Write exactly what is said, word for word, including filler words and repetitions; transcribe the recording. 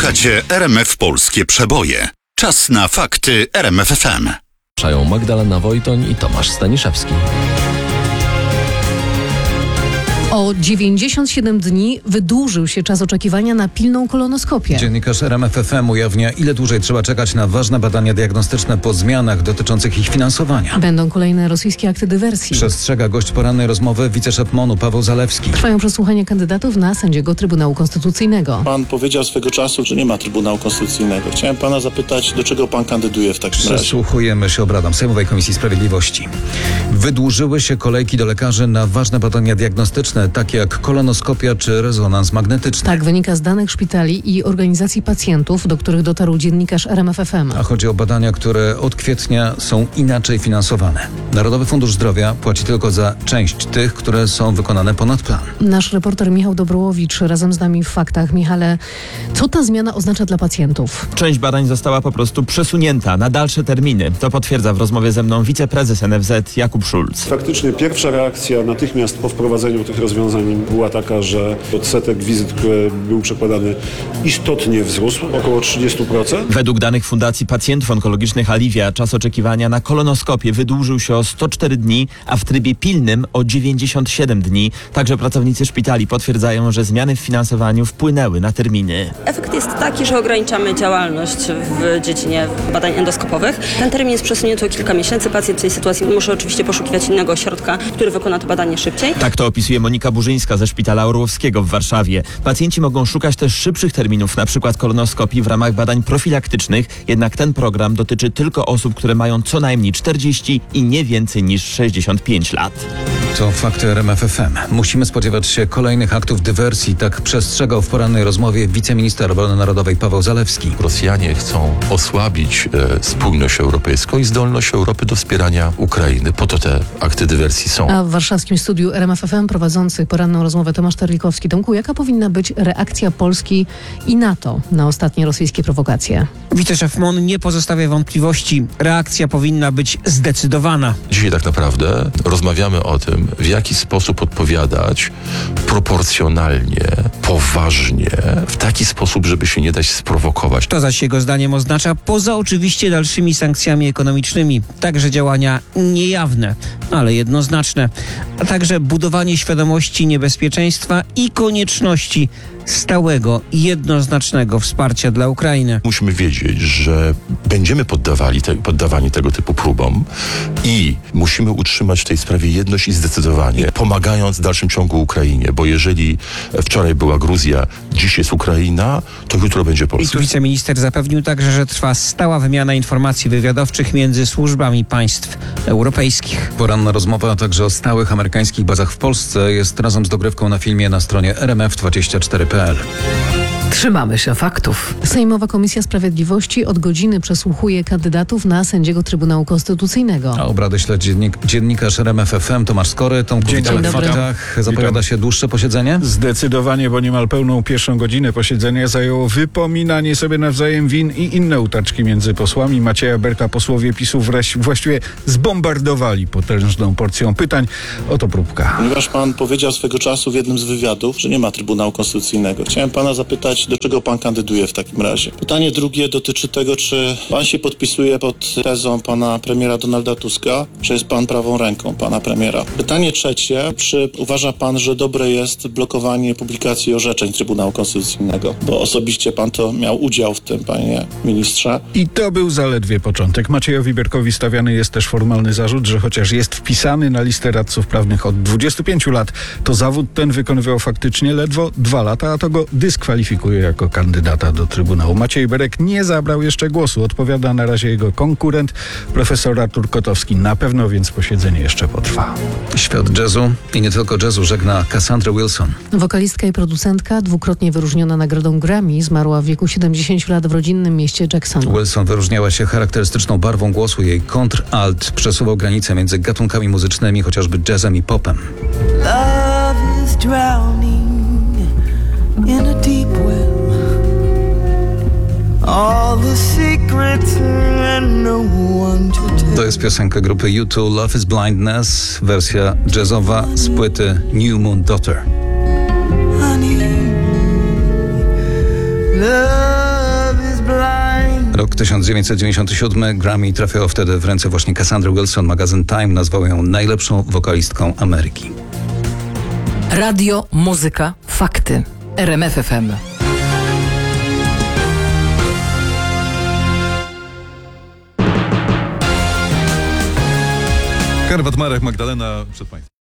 Słuchacie R M F Polskie Przeboje. Czas na fakty R M F F M. Czają Magdalena Wojtoń i Tomasz Staniszewski. O dziewięćdziesiąt siedem dni wydłużył się czas oczekiwania na pilną kolonoskopię. Dziennikarz R M F F M ujawnia, ile dłużej trzeba czekać na ważne badania diagnostyczne po zmianach dotyczących ich finansowania. Będą kolejne rosyjskie akty dywersji. Przestrzega gość porannej rozmowy wiceszef MON-u Paweł Zalewski. Trwają przesłuchania kandydatów na sędziego Trybunału Konstytucyjnego. Pan powiedział swego czasu, że nie ma Trybunału Konstytucyjnego. Chciałem pana zapytać, do czego pan kandyduje w takim razie? Przysłuchujemy się obradom Sejmowej Komisji Sprawiedliwości. Wydłużyły się kolejki do lekarzy na ważne badania diagnostyczne, takie jak kolonoskopia czy rezonans magnetyczny. Tak wynika z danych szpitali i organizacji pacjentów, do których dotarł dziennikarz R M F F M. A chodzi o badania, które od kwietnia są inaczej finansowane. Narodowy Fundusz Zdrowia płaci tylko za część tych, które są wykonane ponad plan. Nasz reporter Michał Dobrołowicz razem z nami w Faktach. Michale, co ta zmiana oznacza dla pacjentów? Część badań została po prostu przesunięta na dalsze terminy. To potwierdza w rozmowie ze mną wiceprezes N F Z Jakub Szulc. Faktycznie pierwsza reakcja natychmiast po wprowadzeniu tych rozwiązań była taka, że odsetek wizyt, które był przekładany, istotnie wzrósł, około trzydzieści procent. Według danych Fundacji Pacjentów Onkologicznych Alivia czas oczekiwania na kolonoskopię wydłużył się o sto cztery dni, a w trybie pilnym o dziewięćdziesiąt siedem dni. Także pracownicy szpitali potwierdzają, że zmiany w finansowaniu wpłynęły na terminy. Efekt jest taki, że ograniczamy działalność w dziedzinie badań endoskopowych. Ten termin jest przesunięty o kilka miesięcy. Pacjent w tej sytuacji musi oczywiście poszukiwać innego ośrodka, który wykona to badanie szybciej. Tak to opisuje Monika Burzyńska ze Szpitala Orłowskiego w Warszawie. Pacjenci mogą szukać też szybszych terminów, na przykład kolonoskopii w ramach badań profilaktycznych, jednak ten program dotyczy tylko osób, które mają co najmniej czterdzieści i nie więcej niż sześćdziesiąt pięć lat. To fakty R M F F M. Musimy spodziewać się kolejnych aktów dywersji, tak przestrzegał w porannej rozmowie wiceminister obrony narodowej Paweł Zalewski. Rosjanie chcą osłabić e, spójność europejską i zdolność Europy do wspierania Ukrainy. Po to te akty dywersji są. A w warszawskim studiu R M F F M prowadzący poranną rozmowę Tomasz Terlikowski. Tomku, jaka powinna być reakcja Polski i NATO na ostatnie rosyjskie prowokacje? Wiceszef MON nie pozostawia wątpliwości. Reakcja powinna być zdecydowana. Dzisiaj tak naprawdę rozmawiamy o tym, w jaki sposób odpowiadać proporcjonalnie, poważnie, w taki sposób, żeby się nie dać sprowokować. To zaś jego zdaniem oznacza, poza oczywiście dalszymi sankcjami ekonomicznymi, także działania niejawne, ale jednoznaczne, a także budowanie świadomości niebezpieczeństwa i konieczności stałego i jednoznacznego wsparcia dla Ukrainy. Musimy wiedzieć, że będziemy poddawali te, poddawani tego typu próbom i musimy utrzymać w tej sprawie jedność i zdecydowanie, pomagając w dalszym ciągu Ukrainie, bo jeżeli wczoraj była Gruzja, dziś jest Ukraina, to jutro będzie Polska. Wiceminister zapewnił także, że trwa stała wymiana informacji wywiadowczych między służbami państw europejskich. Poranna rozmowa, a także o stałych amerykańskich bazach w Polsce jest razem z dogrywką na filmie na stronie R M F dwadzieścia cztery kropka p l. Trzymamy się faktów. Sejmowa Komisja Sprawiedliwości od godziny przesłuchuje kandydatów na sędziego Trybunału Konstytucyjnego. A obrady śledzi dziennik, dziennikarz R M F F M Tomasz Skory. Tomku, Dzień witamy w dobry. Faktach. Zapowiada Witam. się dłuższe posiedzenie? Zdecydowanie, bo niemal pełną pierwszą godzinę posiedzenia zajęło wypominanie sobie nawzajem win i inne utarczki między posłami. Macieja Berka posłowie PiSu wraś, właściwie zbombardowali potężną porcją pytań. Oto próbka. Ponieważ pan powiedział swego czasu w jednym z wywiadów, że nie ma Trybunału Konstytucyjnego. Chciałem pana zapytać, do czego pan kandyduje w takim razie. Pytanie drugie dotyczy tego, czy pan się podpisuje pod tezą pana premiera Donalda Tuska, czy jest pan prawą ręką pana premiera. Pytanie trzecie, czy uważa pan, że dobre jest blokowanie publikacji orzeczeń Trybunału Konstytucyjnego? Bo osobiście pan to miał udział w tym, panie ministrze. I to był zaledwie początek. Maciejowi Berkowi stawiany jest też formalny zarzut, że chociaż jest wpisany na listę radców prawnych od dwudziestu pięciu lat, to zawód ten wykonywał faktycznie ledwo dwa lata, a to go dyskwalifikuje jako kandydata do Trybunału. Maciej Berek nie zabrał jeszcze głosu. Odpowiada na razie jego konkurent, profesor Artur Kotowski. Na pewno więc posiedzenie jeszcze potrwa. Świat jazzu i nie tylko jazzu żegna Cassandra Wilson. Wokalistka i producentka, dwukrotnie wyróżniona nagrodą Grammy, zmarła w wieku siedemdziesięciu lat w rodzinnym mieście Jackson. Wilson wyróżniała się charakterystyczną barwą głosu. Jej kontr-alt przesuwał granice między gatunkami muzycznymi, chociażby jazzem i popem. Love is drowning in a deep well. All the secrets and no one to tell. To jest piosenka grupy U two, Love is Blindness, wersja jazzowa z płyty New Moon Daughter. Honey, love tysiąc dziewięćset dziewięćdziesiąty siódmy Grammy trafiało wtedy w ręce właśnie Cassandry Wilson. Magazyn Time nazwał ją najlepszą wokalistką Ameryki. Radio, muzyka, fakty. R M F F M. Karwat Marek, Magdalena przed Państwem.